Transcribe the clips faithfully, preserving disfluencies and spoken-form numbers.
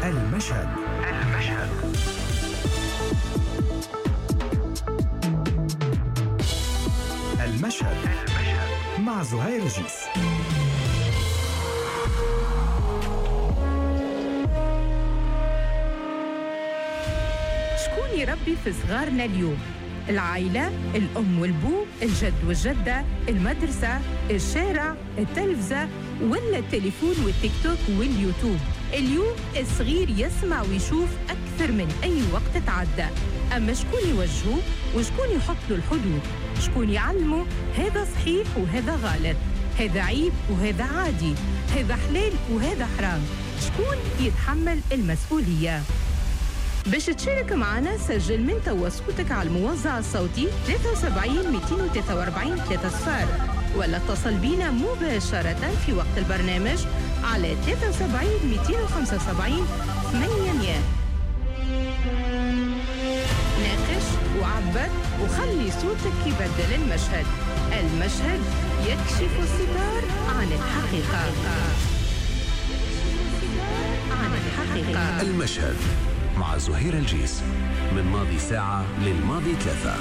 المشهد. المشهد المشهد مع زهير الجيس. شكون يربي في صغارنا اليوم؟ العائلة، الأم والبو، الجد والجدة، المدرسة، الشارع، التلفزة، ولا التليفون والتيك توك واليوتيوب. اليوم الصغير يسمع ويشوف أكثر من أي وقت تعدى. أما شكون يوجهه وشكون يحط له الحدود؟ شكون يعلمه هذا صحيح وهذا غلط، هذا عيب وهذا عادي، هذا حلال وهذا حرام؟ شكون يتحمل المسؤولية؟ باش تشارك معنا سجل من توا صوتك على الموزع الصوتي ثلاثة وسبعين مئتين وثلاثة وأربعين ثلاثة صفار، ولا اتصل بينا مباشرة في وقت البرنامج على ثلاثة وسبعين مئتين وخمسة وسبعين ثمانمئة. ناقش وعبر وخلي صوتك يبدل المشهد. المشهد يكشف الستار عن الحقيقة. عن الحقيقة. المشهد مع زهير الجيس، من ماضي ساعة للماضي ثلاثة.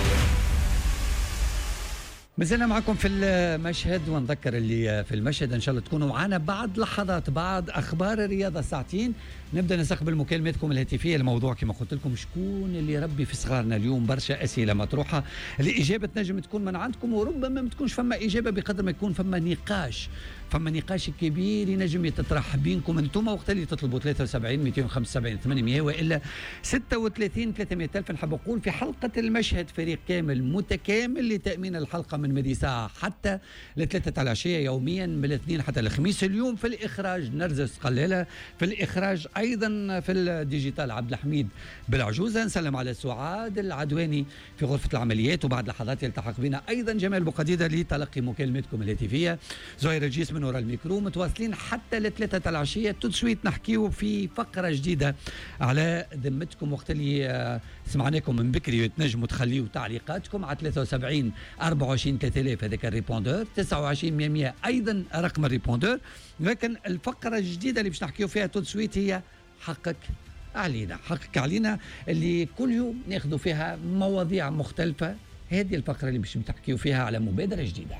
مازلنا معكم في المشهد، ونذكر اللي في المشهد ان شاء الله تكونوا معنا بعد لحظات بعد اخبار الرياضه ساعتين. نبدا نستقبل مكالماتكم الهاتفيه. الموضوع كما قلت لكم شكون اللي يربي في صغارنا اليوم. برشا اسئله مطروحه، الاجابه تنجم تكون من عندكم وربما ما تكونش فما اجابه بقدر ما يكون فما نقاش. فما نقاش كبير ينجم يتطرح بينكم انتم وقت اللي تطلبوا ثلاثة وسبعين مئتين وخمسة وسبعين ثمانمئة والا ستة وثلاثين ثلاثمئة ألف. نحب نقول في حلقه المشهد فريق كامل متكامل لتامين الحلقه من مدي ساعه حتى لثلاثة العشيه يوميا من الاثنين حتى الخميس. اليوم في الاخراج نرجس قلاله، في الاخراج ايضا في الديجيتال عبد الحميد بالعجوزه. نسلم على سعاد العدواني في غرفه العمليات، وبعد لحظات يلتحق بنا ايضا جمال بوقديده لتلقي مكالمتكم الهاتفيه. زهير الجيس من وراء الميكرو، متواصلين حتى لثلاثة العشيه. تسويت نحكيو في فقره جديده على ذمتكم وقت اللي سمعناكم من بكري. تنجموا تخليوا تعليقاتكم على ثلاثة وسبعين أربعة وعشرين ثلاثة آلاف هذاك الريبوندور، تسعة وعشرين مئة ايضا رقم الريبوندور. لكن الفقره الجديده اللي باش نحكيو فيها تسويت هي حقك علينا. حقك علينا اللي كل يوم ناخذوا فيها مواضيع مختلفه. هذه الفقره اللي باش نحكيو فيها على مبادره جديده.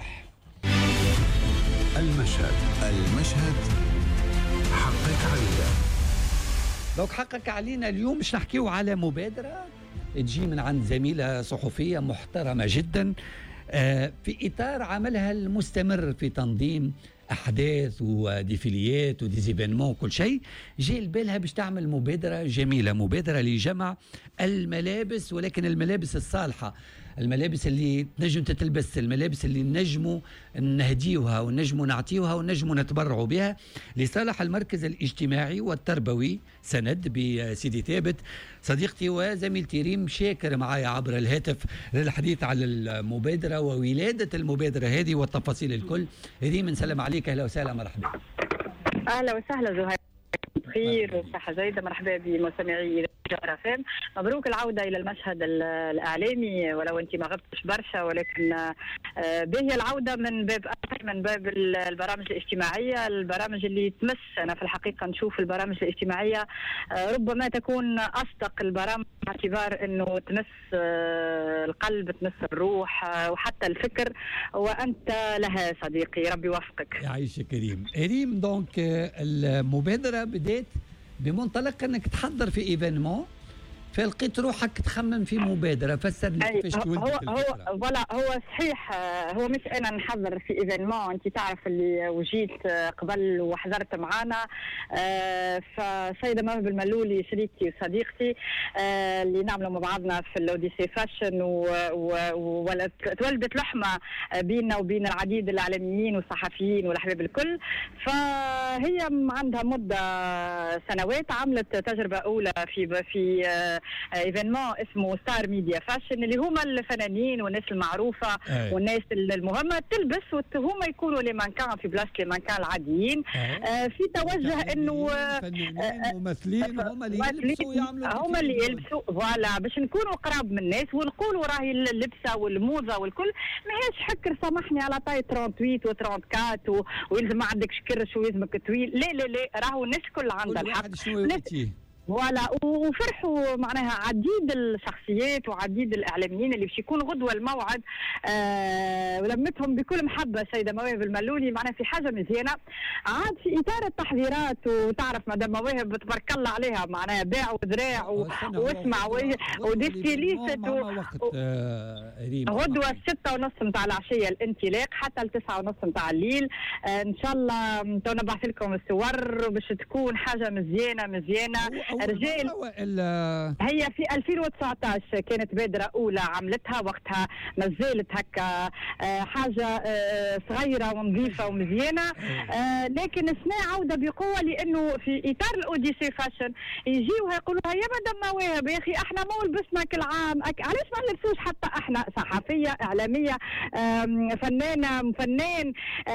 المشهد. المشهد حقك علينا. دوك حقك علينا اليوم باش نحكيو على مبادره تجي من عند زميله صحفيه محترمه جدا في اطار عملها المستمر في تنظيم احداث وديفيليات وديزيفينمون وكل شيء. جاء بالها باش تعمل مبادره جميله، مبادره لجمع الملابس، ولكن الملابس الصالحه، الملابس اللي تنجم تتلبس، الملابس اللي نجموا نهديوها ونجموا نعطيوها ونجموا نتبرعوا بها لصالح المركز الاجتماعي والتربوي سند بسيدي ثابت. صديقتي وزميلتي ريم شاكر معايا عبر الهاتف للحديث على المبادره وولاده المبادره هذه والتفاصيل الكل. ريم نسلم عليك، اهلا وسهلا، مرحبا. اهلا وسهلا زهير، بخير وصحة جيدة. مرحبا بمستمعي جوهر اف ام. مبروك العودة إلى المشهد الإعلامي، ولو أنت ما غبتش برشا، ولكن باهية العودة من باب آخر، من باب البرامج الاجتماعية، البرامج اللي تمس. أنا في الحقيقة نشوف البرامج الاجتماعية ربما تكون أصدق البرامج باعتبار أنه تمس القلب، تمس الروح وحتى الفكر، وأنت لها صديقي، ربي يوفقك. يعيشك كريم. ريم، دونك المبادرة بدأت بمنطلق أنك تحضر في إيفينمون، فلقيت روحك تخمم في مبادرة. فسرني كيفاش تولدت هو هو ولا هو صحيح. هو مش انا نحضر في ايفينمون، انت تعرف اللي وجيت قبل وحضرت معانا. فسيدة مهب الملولي شريكتي وصديقتي اللي نعملوا مع بعضنا في الاوديسي فاشن، وتولدت لحمة بيننا وبين العديد الاعلاميين والصحفيين والاحباب الكل. فهي عندها مدة سنوات، عملت تجربة اولى في في ايفينمون اسمه ستار ميديا فاشن، اللي هما الفنانين والناس المعروفه أي. والناس المهمه تلبس وهما يكونوا لي مانكان في بلاصه لي مانكان العاديين. آه في توجه انه فنانين ممثلين هما اللي يلبسوا ويعملوا هما اللي يلبسوا فوالا باش نكونوا قراب من الناس ونقولوا راهي اللبسه والموضه والكل ماهيش حكر سامحني على طاي ثمانية وثمانين و34 ويلزم ما عندكش كرش ويلزمك طويل، لا لا لا راهو الناس كل عندها الحق. فوالا وفرحوا معناها عديد الشخصيات وعديد الاعلاميين اللي باش يكون غدوه الموعد. آه ولمتهم بكل محبه سيده مواهب الملولي معناها في حاجه مزيانه عاد في اطار التحضيرات. وتعرف مدام مواهب تبارك الله عليها معناها باع وذراع واسمع وديستيليست غدوه ستة ونص نتاع العشيه الانطلاق حتى لتسعة ونص نتاع الليل. آه ان شاء الله تو نبعث لكم الصور باش تكون حاجه مزيانه مزيانه. رجال هي في ألفين وتسعطاش كانت بادرة أولى عملتها، وقتها ما زالت هكا حاجة صغيرة ونظيفة ومزيانة، لكن السنة عودة بقوة لأنه في إطار الأوديسي فاشن يجيوها يقولوا يا مدام مواهب يا أخي احنا مو لبسنا كل عام، علاش ما نلبسوش حتى احنا صحفية إعلامية فنانة فنان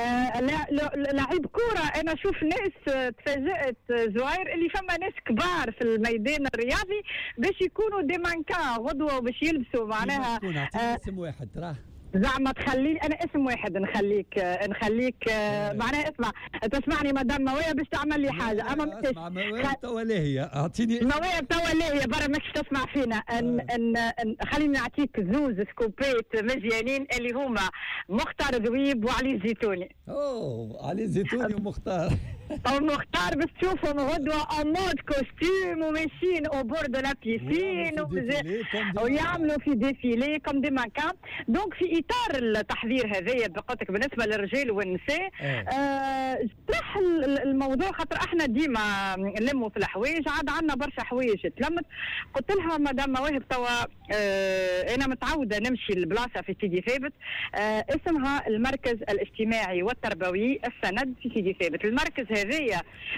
لعيب كورة. أنا أشوف ناس تفاجأت زهير اللي فما ناس كبار في الميدان الرياضي باش يكونوا دي مانكان غدوه وباش يلبسوا معناها آه اسم واحد راه زعما تخليني انا اسم واحد نخليك نخليك آه معناها اسمع تسمعني مدام مواهب باش تعمل لي حاجه. اما اسمع مواهب توا لاهيه اعطيني مواهب توا لاهيه برا ماكش تسمع فينا. ان ان, إن خليني نعطيك زوز سكوبات مزيانين اللي هما مختار ذويب وعلي الزيتوني. اوه علي الزيتوني ومختار ومختار باش تشوفهم غدوه اون مود كوستيم وماشيين او بور دو لا بيسين ويعملوا في ديفيلي كوم دي مانكان. دونك في اطار التحضير هذايا بقولتك بالنسبه للرجال والنساء آه طرح الموضوع خاطر احنا ديما نلموا في الحوايج عاد عندنا برشا حوايج تلمت. قلت لها مدام مواهب توا آه انا متعوده نمشي لبلاصه في سيدي ثابت آه اسمها المركز الاجتماعي والتربوي السند في سيدي ثابت. المركز هذايا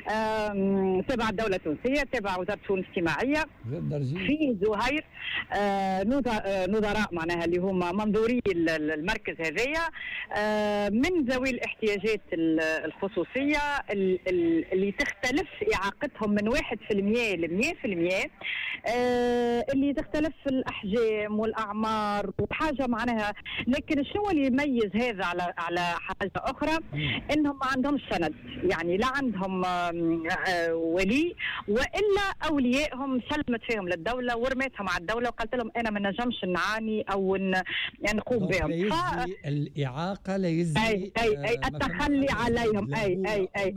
تبع الدوله التونسيه تبع وزاره الشؤون الاجتماعيه فيه زهير آه نظراء معناها اللي هما منظوري المركز هذايا آه من ذوي الاحتياجات الخصوصيه اللي تختلف اعاقتهم من واحد بالمئة ل مئة بالمئة آه اللي تختلف في الاحجام والاعمار وحاجه معناها. لكن شنو اللي يميز هذا على على حاجه اخرى انهم ما عندهمش سند، يعني لا عندهم ولي والا اوليائهم سلمت فيهم للدوله ورميتهم على الدوله وقالت لهم انا ما نجمش نعاني او نقوم بهم. ف... الاعاقه لا يزي اي اي, أي التخلي عليهم اي اي اي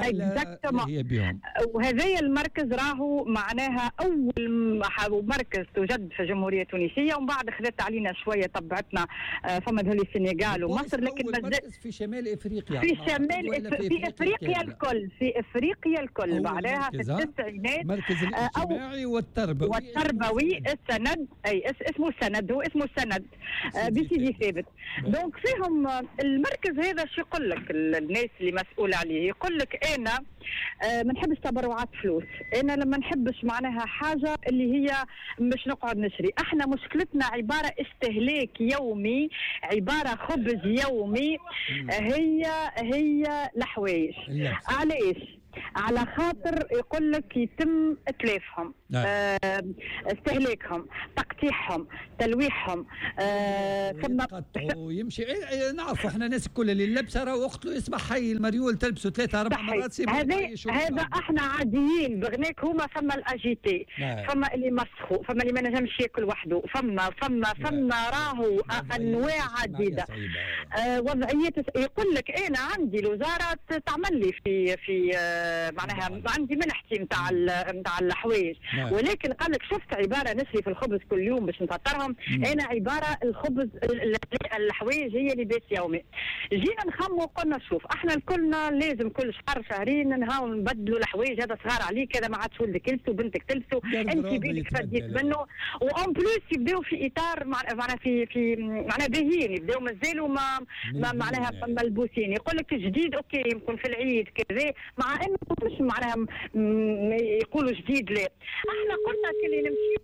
هي بهم. وهذا المركز راهو معناها اول مركز توجد في الجمهوريه التونسيه ومن بعد خذت علينا شويه طبعتنا فما ذولي السنغال ومصر لكن مازال في شمال افريقيا في شمال في, في افريقيا الكل في افريقيا الكل بعدها في التسعينات المركز الاجتماعي والتربوي والتربوي السند اي اسمه السند هو اسمه السند بسيدي ثابت. دونك فيهم المركز هذا شو يقول لك الناس اللي مسؤول عليه يقول لك انا آه ما نحبش تبرعات فلوس، انا لما نحبش معناها حاجه اللي هي مش نقعد نشري. احنا مشكلتنا عباره استهلاك يومي عباره خبز يومي هي هي الحوايج. علاش؟ على خاطر يقول لك يتم اتلافهم آه استهلاكهم تقطيعهم تلويحهم آه ثم يمشي نعرفوا احنا ناس الكل اللي لابسه راه اخته يصبح حي المريول تلبسوا ثلاثه اربع مرات هذا هذا احنا عاديين بغناك هما فما الاجيتي فما اللي مسخوا فما اللي ما نجمش ياكل وحده فما فما فما راهو انواع عديده آه وضعيات. يقول لك انا عندي الوزاره تعمل لي في في آه معناها عندي منحتي نتاع نتاع الحوايج ولكن قال لك شفت عباره نشري في الخبز كل يوم باش نفطرهم انا عباره الخبز الحوايج هي لباس يومي. جينا نخموا قلنا شوف احنا الكلنا لازم كل شهر شهرين نهاو نبدلوا الحوايج هذا صغار عليك هذا ما عادش ولدك يلبسوا بنتك تلبسوا انت بيدك فديت منه وان بليس يبداو في اطار معناها في في معناها باهيين يبداو مازالوا ما, ما معناها ملبوسين. يقول لك جديد اوكي يمكن في العيد كذا مع انه مش معناها يقولوا جديد لا. احنا قلنا كل اللي نمشي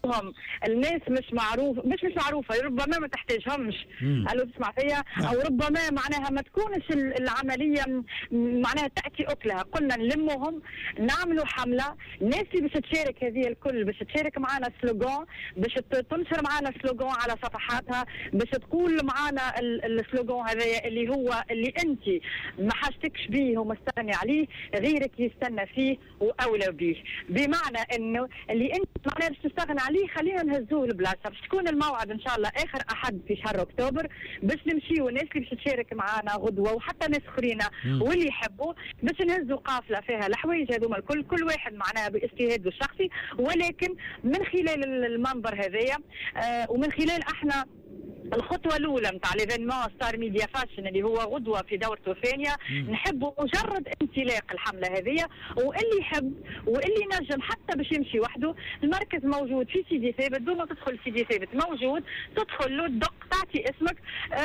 هم الناس مش معروف مش مش معروفه، ربما ما تحتاجهمش. قالوا تسمع فيا، او ربما معناها ما تكونش العمليه معناها تاتي اكلها. قلنا نلمهم نعملوا حمله، الناس اللي باش تشارك هذه الكل باش تشارك معنا سلوغان، باش تنشر معنا سلوغان على صفحاتها، باش تقول معنا السلوغان هذايا اللي هو اللي انت ما حاجتكش بيه ومستغني عليه، غيرك يستنى فيه واولى به. بمعنى انه اللي انت معناها باش تستغنى عليه خلينا نهزوه البلاصه. باش تكون الموعد ان شاء الله اخر احد في شهر اكتوبر، باش نمشيو الناس اللي باش تشارك معنا غدوه وحتى ناس اخرين واللي يحبوا باش نهزوا قافله فيها الحوايج هذوما الكل، كل واحد معناها باجتهاده الشخصي، ولكن من خلال المنبر هذايا آه ومن خلال احنا الخطوه الاولى نتاع ليفينمون ستار ميديا فاشن اللي هو غدوه في دورته الثانيه، نحبوا مجرد انطلاق الحمله هذه، واللي يحب واللي نجم حتى باش يمشي وحده، المركز موجود في سيدي ثابت. دون ما تدخل سيدي ثابت موجود، تدخل له تدق تعطي اسمك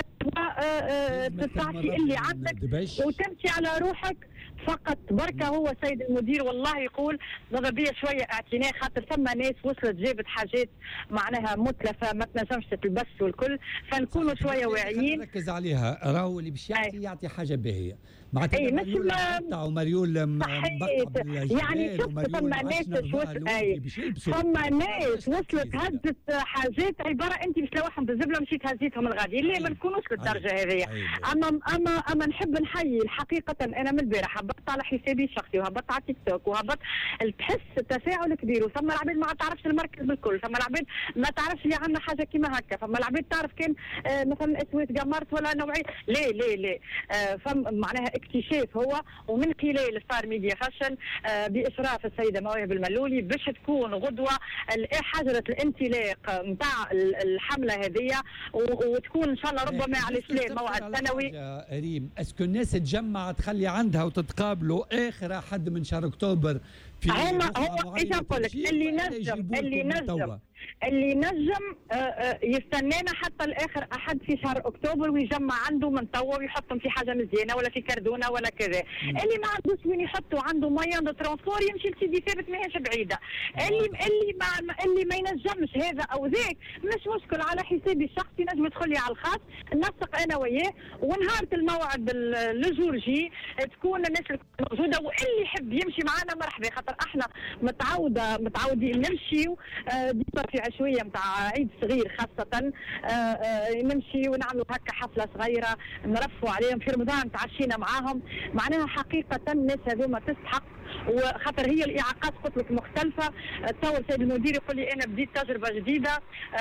وتعطي اللي عندك وتمشي على روحك فقط. بركه هو سيد المدير والله يقول ضرب بيا شويه اعتناء، خاطر ثم ناس وصلت جابت حاجات معناها متلفه ما تنجمش تتلبس والكل، فنكونوا شويه واعيين. نركز عليها، راهو اللي باش يعطي يعطي حاجه باهيه معناتها. اي مش تاع ومريول مبقع يعني شفت ثم ناس وصلت اي ثم ناس وصلت هزت حاجات عباره انت باش تلوحهم بالزبله مشيت هزيتهم الغادي، ليه ما نكونوش للدرجه هذه. اما اما اما نحب نحيي حقيقه. انا من البارح هبطت على حسابي الشخصي وهبطت على تيك توك وهبطت، تحس تفاعل كبير، وثم العباد ما تعرفش المركز بالكل، ثم العباد ما تعرفش اللي عندنا حاجه كيما هكا، ثم العباد تعرف كان آه مثلا اسويت قمرت ولا نوعيه، ليه ليه ليه آه فم معناها اكتشاف هو. ومن خلال ستار ميديا فاشن آه باشراف السيده مواهب الملولي باش تكون غدوه حجره الانطلاق نتاع الحمله هذه، وتكون ان شاء الله ربما على السلام موعد سنوي. ريم، اسكو الناس تجمع تخلي عندها وتتقابلوا اخر حد من شهر اكتوبر في هما هو ايش نقول لك، اللي نجم اللي نجم اللي نجم يستنانا حتى الاخر احد في شهر اكتوبر ويجمع عنده من توا ويحطهم في حاجه مزيانه ولا في كردونه ولا كذا. اللي ما عندوش وين يحطوا عنده مويان دو ترونسبور يمشي لسيدي ثابت ماهيش بعيده. اللي اللي ما اللي ما ينجمش هذا او ذاك مش مشكل، على حسابي الشخصي نجم يدخل لي على الخاص نسق انا وياه، ونهار الموعد الجورجي تكون الناس موجوده، واللي يحب يمشي معنا مرحبا، خاطر احنا متعوده متعودين نمشيو ديما في عشويه نتاع عيد صغير خاصه آآ آآ نمشي ونعملوا هكا حفله صغيره نرفوا عليهم في رمضان، تعشينا معاهم. معناها حقيقه الناس هذوما تستحق، وخاطر هي الاعاقات قلت لك مختلفه. تصور سيد المدير يقول لي انا بديت تجربه جديده،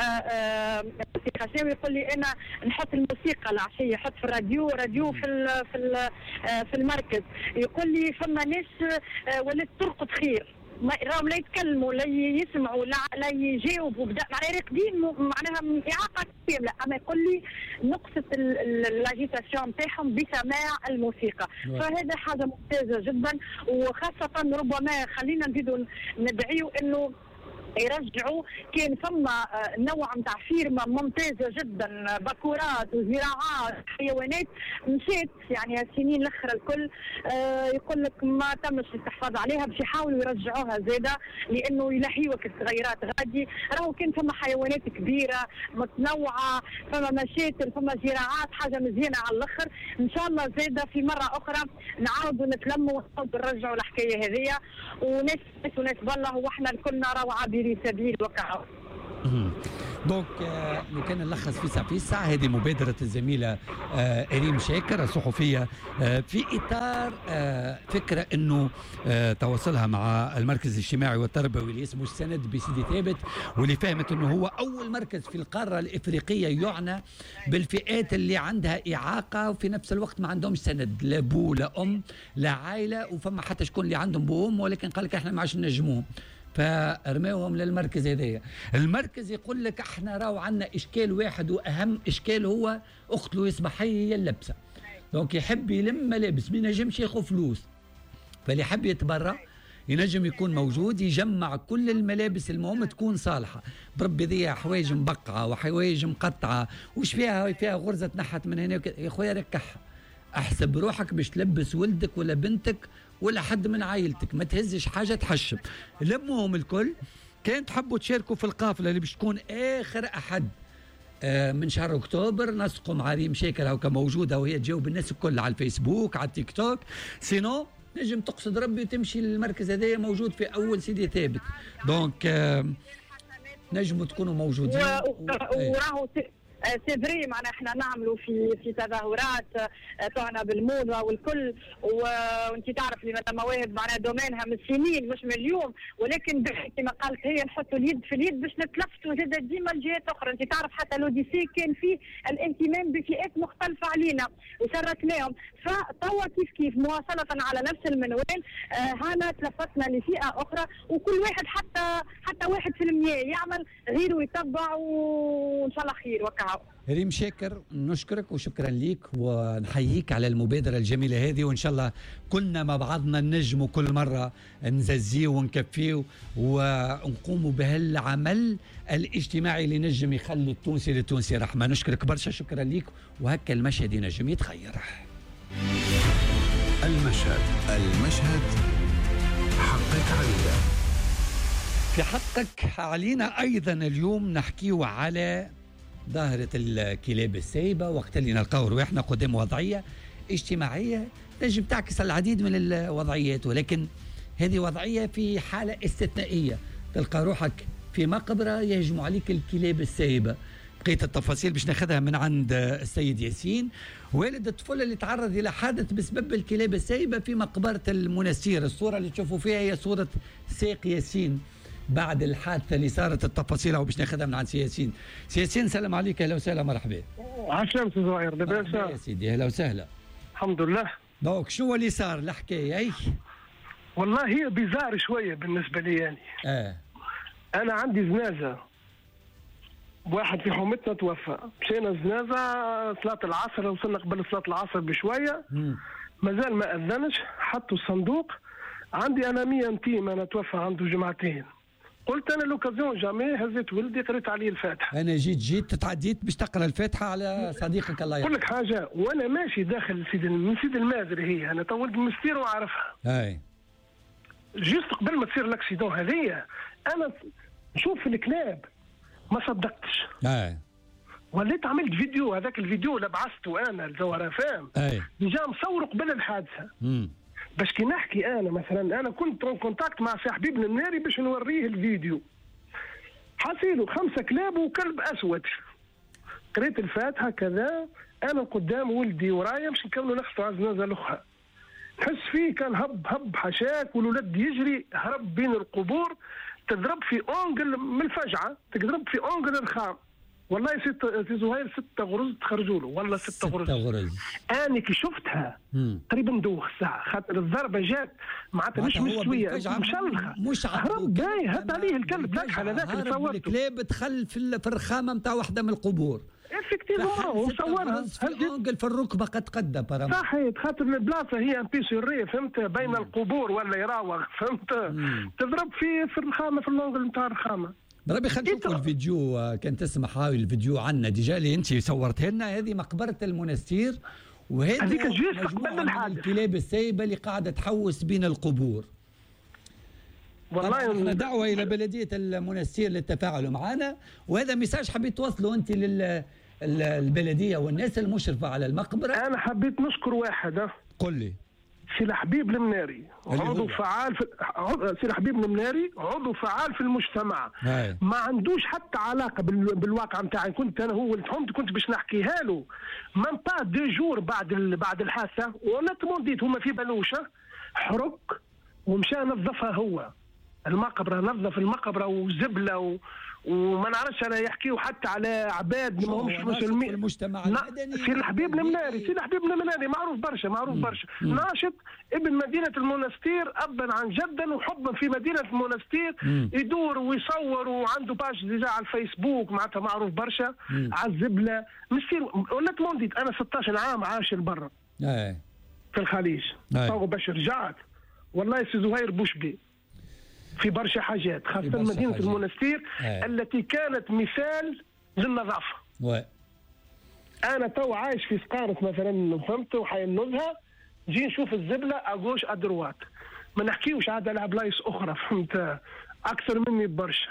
في خشاوي يقول لي انا نحط الموسيقى العشيه، يحط في الراديو راديو في ال في ال في المركز، يقول لي فما ناس ولات ترقد خير، راهم لا يتكلموا لا يسمعوا لا لا يجاوبوا، بدا معناها راقدين معناها اعاقه كامله، اما يقول لي نقصت لاجيتاسيون نتاعهم بسماع الموسيقى. فهذا حاجه ممتازه جدا، وخاصه ربما خلينا نزيدوا ندعيوا انه يرجعوا. كان ثم نوع نتاع فيرما ممتازه جدا، باكورات وزراعات حيوانات مشات يعني السنين الاخرى الكل آه يقول لك ما تمش الاستحفاظ عليها، باش يحاولوا يرجعوها زاده لانه يلهيوك التغيرات غادي. راهو كان ثم حيوانات كبيره متنوعه، ثم مشاتل، ثم زراعات، حاجه مزيانه على الاخر. ان شاء الله زاده في مره اخرى نعاودوا نتلموا ونعاودوا نرجعوا الحكايه هذه، وناس وناس بالله واحنا الكلنا راهو عابرين سبيل وقعوا. دونك لو كان نلخص فيسا فيسا، هذه مبادرة الزميلة آه ريم شاكر الصحفية آه في إطار آه فكرة أنه آه تواصلها مع المركز الاجتماعي والتربوي اللي اسمه السند بسيدي ثابت، واللي فهمت أنه هو أول مركز في القارة الإفريقية يعنى بالفئات اللي عندها إعاقة وفي نفس الوقت ما عندهمش سند، لا بو لا أم لا عائلة، وفما حتى شكون اللي عندهم بو أم ولكن قال لك احنا ما عادش نجموهم فرماوهم للمركز هذايا. المركز يقول لك احنا راهو عندنا اشكال واحد واهم اشكال، هو اخت لويس بحي هي اللبسه. دونك يحب يلم ملابس ما ينجمش ياخذ فلوس، فاللي يحب يتبرع ينجم يكون موجود يجمع كل الملابس المهم تكون صالحه، بربي ذي حوايج مبقعه وحوايج مقطعه وش فيها فيها غرزه نحت من هنا يا خويا ركحها، احسب روحك باش تلبس ولدك ولا بنتك ولا حد من عائلتك، ما تهزش حاجه تحشم. لموهم الكل كان تحبوا تشاركوا في القافله اللي باش تكون اخر احد من شهر اكتوبر، نسقوا مع ريم شاكر هاكا موجوده وهي تجاوب الناس الكل على الفيسبوك على التيك توك. سينو نجم تقصد ربي وتمشي للمركز هذايا موجود في اول سيدي ثابت. دونك نجموا تكونوا موجودين. وراهو سي فري معناها احنا نعملوا في في تظاهرات تعنى بالموضه والكل، وانت تعرف لي مواهب معناها دومينها من سنين مش من اليوم، ولكن كما قالت هي نحطوا اليد في اليد باش نتلفتوا زاد ديما لجهات اخرى. انت تعرف حتى لوديسي كان فيه الانتمام بفئات مختلفه علينا وشاركناهم، فتوا كيف كيف مواصله على نفس المنوال آه هنا تلفتنا لفئه اخرى، وكل واحد حتى حتى واحد في المية يعمل غيره يتبع وان شاء الله خير. وكا ريم شاكر نشكرك وشكرا ليك ونحييك على المبادرة الجميلة هذه، وإن شاء الله كلنا مع بعضنا نجموا كل مرة نززيه ونكفيه ونقوموا بهالعمل الاجتماعي اللي نجم يخلي التونسي للتونسي رحمة. نشكرك برشا، شكرا ليك، وهكا المشهد ينجم يتغير. المشهد المشهد حقك علينا. في حقك علينا أيضا اليوم نحكيه على ظاهرة الكلاب السايبة، وقت اللي نلقاو رواحنا قدام وضعية اجتماعية تنجم تعكس العديد من الوضعيات، ولكن هذه وضعية في حالة استثنائية. تلقى روحك في مقبرة يهجموا عليك الكلاب السايبة. بقية التفاصيل باش ناخذها من عند السيد ياسين، والد الطفل اللي تعرض إلى حادث بسبب الكلاب السايبة في مقبرة المنستير. الصورة اللي تشوفوا فيها هي صورة ساق ياسين بعد الحادثه اللي صارت. التفاصيل باش ناخذها من عند سي ياسين. سي ياسين سلام عليك، اهلا وسهلا مرحبا. عسلامة سي زهير، لاباس يا سيدي؟ اهلا وسهلا. الحمد لله. دونك شنو اللي صار الحكايه؟ اي والله هي بيزار شويه بالنسبه لي يعني. اه انا عندي جنازه، واحد في حومتنا توفى، مشينا الجنازه صلاه العصر، وصلنا قبل صلاه العصر بشويه مازال ما اذنش، حطوا الصندوق. عندي انا مية انتيم، انا توفى عنده جمعتين. قلت انا لوكازيون جامي هزيت ولدي قريت عليه الفاتحه. انا جيت جيت تعديت باش تقرا الفاتحه على صديقك الله يرحمه. نقول لك حاجه، وانا ماشي داخل سيد من سيد المازري، هي انا تو ولد المستير وعارفها. اي جيست قبل ما تصير الاكسيدون هذيا انا نشوف الكلاب ما صدقتش. اي وليت عملت فيديو، هذاك الفيديو اللي بعثته انا لزوهرة فام اي ديجا مصور قبل الحادثه. امم باش كي نحكي انا مثلا، انا كنت اون كونتاكت مع سي حبيب الناري باش نوريه الفيديو، حصيله خمسه كلاب وكلب اسود. قريت الفاتحه كذا، انا قدام ولدي ورايا باش نكملوا نخطوا على الجنازه الاخرى. نحس فيه كان هب هب حشاك، والولد يجري هرب بين القبور، تضرب في اونجل من الفجعه، تضرب في اونجل الرخام. والله ست سي زهير ستة غرز تخرجوا له، والله ستة, ستة غرز. غرز انا كي شفتها تقريبا ندوخ الساعه، خاطر الضربه جات معناتها مش مستويه مشلخه، مش هرب جاي هد عليه الكلب لكحل هذاك اللي صورته. الكلاب دخل في الرخامه نتاع واحده من القبور. افكتيفون وصورها في الركبه قد قد برا. صحيح، خاطر البلاصه هي ان بي سوري، فهمت، بين مم. القبور ولا يراوغ، فهمت. مم. تضرب في في الرخامه، في اللونجل نتاع الرخامه. بربي خلينا نشوفوا الفيديو، كان تسمح هاي الفيديو عنا ديجا اللي انت صورتها لنا. هذه مقبره المنستير، وهذه هذيك جيت قبل الحادث الكلاب السايبه اللي قاعده تحوس بين القبور. والله احنا دعوه الى بلديه المنستير للتفاعل معنا، وهذا ميساج حبيت توصله انت للبلديه والناس المشرفه على المقبره. انا حبيت نشكر واحد. قل لي. سي حبيب المناري عضو فعال في سي حبيب المناري عضو فعال في المجتمع. هاي. ما عندوش حتى علاقه بالواقع نتاعي. كنت انا هو اللي كنت باش نحكيها له من با دي جور بعد بعد الحادثه، وانا تمونديت هما في بلوشه حرق ومشى نظفها هو المقبره، نظف المقبره وزبله و... وما نعرفش انا يحكيوا حتى على عباد ما همش مسلمين. المجتمع المدني سي الحبيب المناري، سي الحبيب المناري معروف برشا، معروف برشا، ناشط ابن مدينه المنستير ابا عن جدا وحبا في مدينه المنستير. مم. يدور ويصور وعنده باج ديجا على الفيسبوك معناتها معروف برشا. مم. على الزبله مسكين. ولا تمونديت انا ستة عشر عام عايش برا في الخليج، تو باش رجعت والله سي زهير بوشبي في برشا حاجات، خاصة برشا مدينة حاجات. المنستير آه. التي كانت مثال للنظافة. و... أنا تو عايش في سقارة مثلا، فهمت، وحي النزهة، جي نشوف الزبلة أجوش أدروات، ما نحكيوش عاد على بلايص أخرى، فهمت، أكثر مني ببرشا.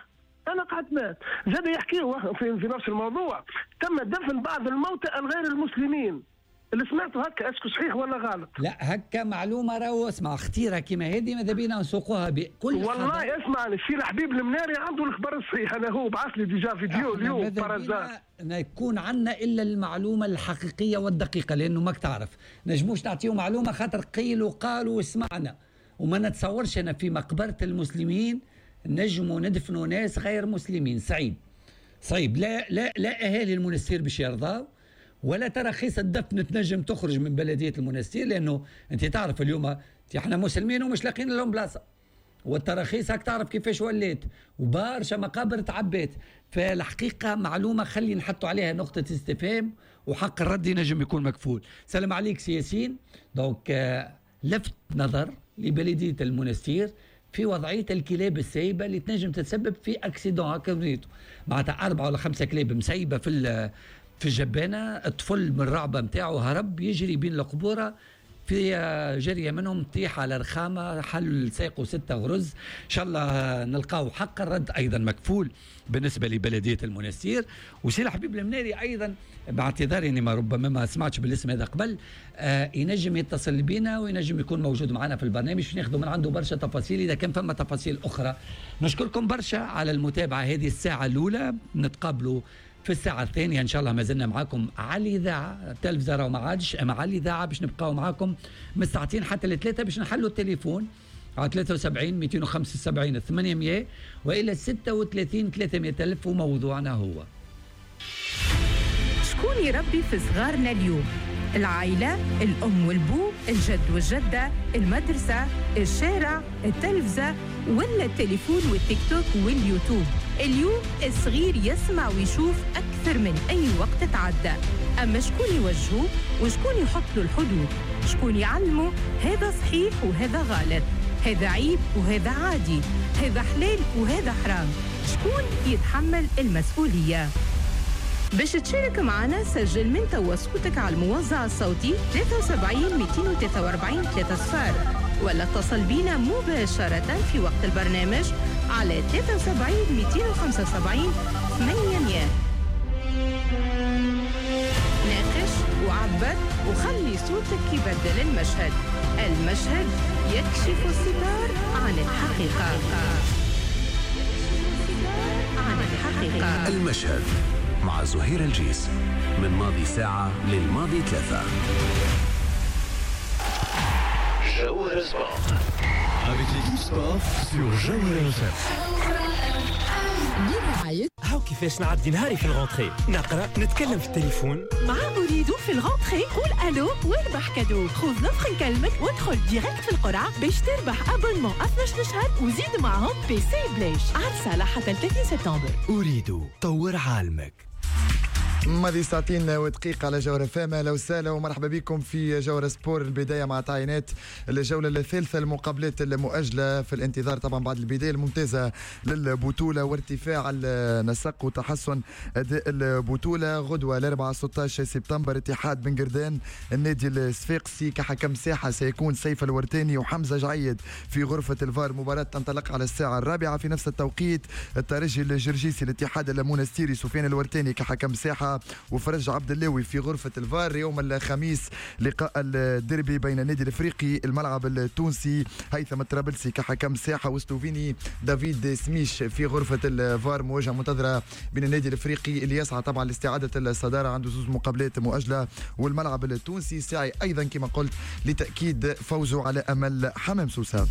انا قعدت مات. زاد يحكيوا في, في نفس الموضوع تم دفن بعض الموتى الغير المسلمين. اللي سمعته هكا اسكو صحيح ولا غلط؟ لا هكا معلومه راهو اسمع اختيره كيما هذه ماذا بينا نسوقوها بكل والله حضر. اسمعني السي الحبيب المناري عنده الخبر الصحيح. انا هو بعث لي ديجا فيديو اليوم برزا يكون عندنا الا المعلومه الحقيقيه والدقيقه لانه ماك تعرف نجموش نعطيو معلومه خاطر قيل وقال وسمعنا وما نتصورش انا في مقبره المسلمين نجموا ندفنوا ناس غير مسلمين. صعيب صعيب لا لا لا اهالي المنستير باش يرضاو ولا تراخيص الدفن تنجم تخرج من بلديه المنستير لانه انت تعرف اليوم احنا مسلمين ومش لاقين لهم بلاصه والتراخيص هاك تعرف كيفاش وليت وبارشا مقابر تعبيت. فالحقيقه معلومه خلي نحطوا عليها نقطه استفهام وحق الرد ينجم يكون مكفول. سلام عليك سي ياسين. دونك آه لفت نظر لبلديه المنستير في وضعيه الكلاب السايبه اللي تنجم تتسبب في اكسيدون هكا معناتها اربعه ولا خمسه كلاب مسيبه في في الجبانه. الطفل من الرعبه نتاعو هرب يجري بين القبوره في جريه منهم طيح على رخامه حل ساقه ستة غرز. ان شاء الله نلقاو حق الرد ايضا مكفول بالنسبه لبلديه المنستير. وسي الحبيب المناري ايضا باعتذاري اني ما ربما ما سمعتش بالاسم هذا قبل آه ينجم يتصل بينا وينجم يكون موجود معنا في البرنامج باش ناخذوا من عنده برشا تفاصيل اذا كان فما تفاصيل اخرى. نشكركم برشا على المتابعه هذه الساعه الاولى. نتقابلوا في الساعة الثانية إن شاء الله. ما زلنا معاكم على الإذاعة التلفزة راه ما عادش أما على الإذاعة باش نبقاو معاكم من الساعتين حتى الثلاثة باش نحلوا التليفون على ثلاثة وسبعين مئتين وخمسة وسبعين ثمانمئة وإلى ستة وثلاثين ثلاثمئة ألف. وموضوعنا هو شكون يربي في صغارنا اليوم؟ العائلة، الأم والبو، الجد والجدة، المدرسة، الشارع، التلفزة ولا التليفون والتيك توك واليوتيوب. اليوم الصغير يسمع ويشوف أكثر من أي وقت تعدى. أما شكون يوجهه وشكون يحط له الحدود؟ شكون يعلمه هذا صحيح وهذا غلط، هذا عيب وهذا عادي، هذا حلال وهذا حرام؟ شكون يتحمل المسؤولية؟ باش تشارك معنا سجل من توا صوتك على الموزع الصوتي ثلاثة وسبعين مئتين وثلاثة وأربعين ثلاثة صفار ولا اتصل بينا مباشرة في وقت البرنامج على ثلاثة وسبعين مئتين وخمسة وسبعين ثمانمئة. ناقش وعبر وخلي صوتك يبدل المشهد. المشهد يكشف الستار عن الحقيقة. عن الحقيقة. المشهد مع زهير الجيس من ماضي ساعة للماضي ثلاثة. جوهر سبورت avec l'équipe sport sur جوهر اف ام. برعاية هاو كيفاش نعدي نهاري في الغونتري، نقرا نتكلم في التليفون مع أريد في الغونتري. قول الو واربح كادو. خذ نفخ نكلمك وادخل ديريكت في القرعة باش تربح ابونمون اثناش شهر وزيد معهم بي سي بلاش. عرض حتى ثلاثين سبتمبر. أريد طور عالمك. ماضي ساعتين ودقيقة على جوهر فام. أهلا وسهلا ومرحبا بكم في جوهر سبور. البداية مع تعيينات الجولة الثالثة المقابلات المؤجلة في الانتظار طبعا بعد البداية الممتازة للبطولة وارتفاع النسق وتحسن أداء البطولة. غدوة الأربعاء ستة عشر سبتمبر اتحاد بن قردان النادي الصفاقسي كحكم ساحة سيكون سيف الورتاني وحمزة جعيد في غرفة الفار. مباراة تنطلق على الساعة الرابعة. في نفس التوقيت الترجي الجرجيسي الاتحاد المنستيري سفيان الورتاني كحكم ساحة وفرج عبد اللوي في غرفة الفار. يوم الخميس لقاء الديربي بين النادي الافريقي الملعب التونسي هيثم الطرابلسي كحكم ساحة وسلوفيني دافيد سميش في غرفة الفار. مواجهة منتظرة بين النادي الافريقي اللي يسعى طبعا لاستعادة الصدارة عنده زوج مقابلات مؤجلة والملعب التونسي ساعي ايضا كما قلت لتأكيد فوزه على امل حمام سوسة.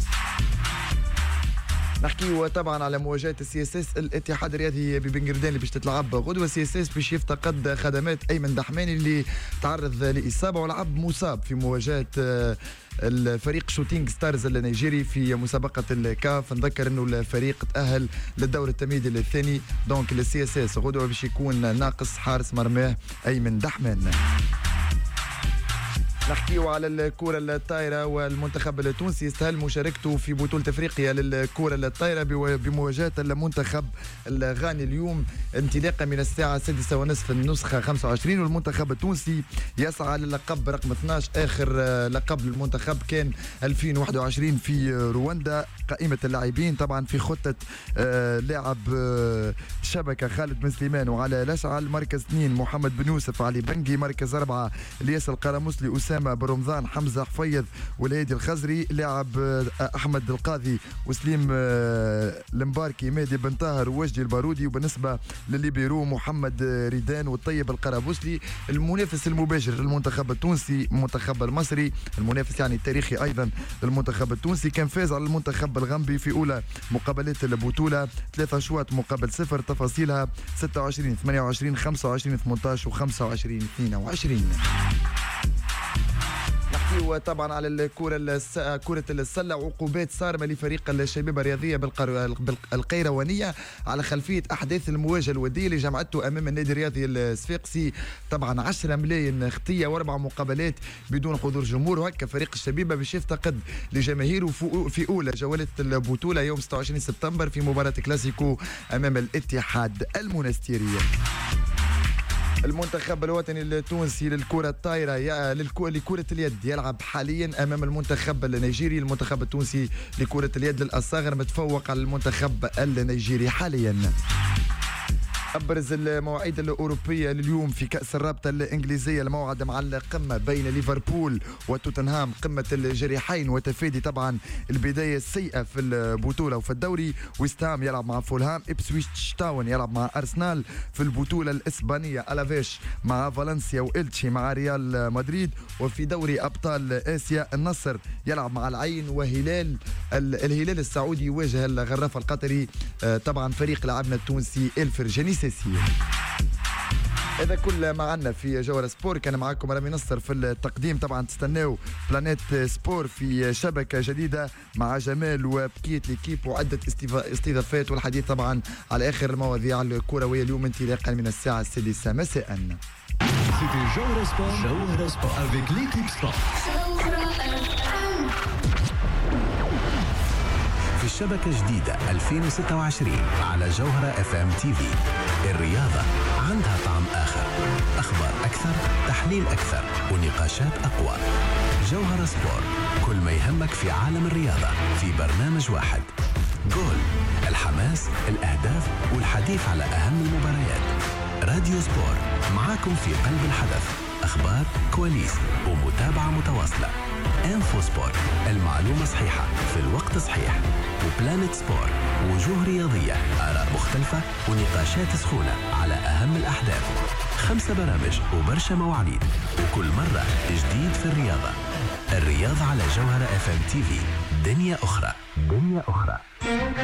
نحكي طبعا على مواجهه السي اس اس الاتحاد الرياضي ببن قردان اللي باش تتلعب غدوه. سي اس اس باش يفتقد خدمات ايمن دحماني اللي تعرض لاصابه ولعب مصاب في مواجهه الفريق شوتينغ ستارز النيجيري في مسابقه الكاف. نذكر انه الفريق تاهل للدور التمهيدي الثاني. دونك السي اس اس غدوه باش يكون ناقص حارس مرماه ايمن دحمان. نحكيو على الكرة الطايرة والمنتخب التونسي يستهل مشاركته في بطولة افريقيا للكرة الطايرة بمواجهة المنتخب الغاني اليوم انطلاقا من الساعة السادسة ونصف النسخة خمسة وعشرين، والمنتخب التونسي يسعى للقب رقم اثني عشر. آخر لقب للمنتخب كان ألفين وواحد وعشرين في رواندا. قائمة اللاعبين طبعا في خطة لاعب شبكة خالد بن سليمان وعلى الأشعل، مركز اثنين محمد بن يوسف علي بنجي، مركز أربعة الياس القرامسلي أسامة بن رمضان حمزة حفيظ والهادي الخزري، لاعب أحمد القاضي وسليم المباركي مهدي بن طاهر ووجدي البارودي، وبالنسبة لليبيرو محمد ريدان والطيب القرابسلي. المنافس المباشر للمنتخب التونسي المنتخب المصري، المنافس يعني التاريخي أيضا للمنتخب التونسي، كان فاز على المنتخب الغامبي في أولى مقابلات البطولة ثلاثة أشواط مقابل صفر. تفاصيلها ستة وعشرين ثمانية وعشرين خمسة وعشرين ثمانية عشر وخمسة وعشرين اثنين وعشرين. نحكيو طبعا على الكرة الس... كرة السلة. عقوبات صارمة لفريق الشباب الرياضية بالقر... بالقيروانية على خلفية أحداث المواجهة الودية اللي جمعته أمام النادي الرياضي الصفاقسي. طبعا عشرة ملايين خطية وأربع مقابلات بدون حضور جمهور، وهكا فريق الشبيبة باش يفتقد لجماهيره في أولى جولات البطولة يوم ستة وعشرين سبتمبر في مباراة كلاسيكو أمام الاتحاد المنستيري. المنتخب الوطني التونسي للكرة الطايرة لكرة اليد يلعب حاليا أمام المنتخب النيجيري. المنتخب التونسي لكرة اليد للأصاغر متفوق على المنتخب النيجيري حاليا. أبرز المواعيد الأوروبية لليوم في كأس الرابطة الإنجليزية، الموعد مع القمة بين ليفربول وتوتنهام، قمة الجريحين وتفادي طبعا البداية السيئة في البطولة وفي الدوري. ويستهام يلعب مع فولهام، إبسويتش تاون يلعب مع أرسنال. في البطولة الإسبانية ألافيش مع فالنسيا وإلتشي مع ريال مدريد. وفي دوري أبطال آسيا النصر يلعب مع العين، وهلال الهلال السعودي يواجه الغرافة القطري طبعا فريق لاعبنا التونسي الفرجاني. هذا كل ما عنا في جوهر سبور. كان معكم رامي نصر في التقديم. طبعا تستناو بلانيت سبور في شبكة جديدة مع جمال وبكيت ليكيب وعدة استضافات والحديث طبعا على آخر المواضيع الكروية اليوم انطلاقا من الساعة السادسة مساء. C'était Jawhara Sport. Jawhara Sport avec l'équipe Sport. في الشبكة جديدة ألفين وستة وعشرين على جوهرة اف ام تي في. الرياضة عندها طعم آخر، أخبار أكثر، تحليل أكثر، ونقاشات أقوى. جوهرة سبور، كل ما يهمك في عالم الرياضة في برنامج واحد. جول، الحماس، الأهداف والحديث على أهم المباريات. راديو سبور معاكم في قلب الحدث، أخبار، كواليس ومتابعة متواصلة. انفو سبور، المعلومة صحيحة في الوقت صحيح. وبلانت سبور، وجوه رياضية، آراء مختلفة ونقاشات سخونة على أهم الأحداث. خمسة برامج وبرشا مواعيد، وكل مرة جديد في الرياضة. الرياضة على جوهرة اف ام تي في، دنيا أخرى. دنيا أخرى.